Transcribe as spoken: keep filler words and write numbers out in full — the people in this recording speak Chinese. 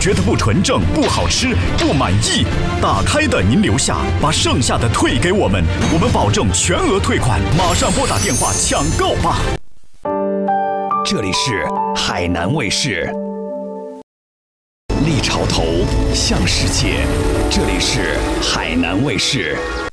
觉得不纯正、不好吃、不满意，打开的您留下，把剩下的退给我们，我们保证全额退款。马上拨打电话抢购吧！这里是海南卫视，立潮头向世界，这里是海南卫视。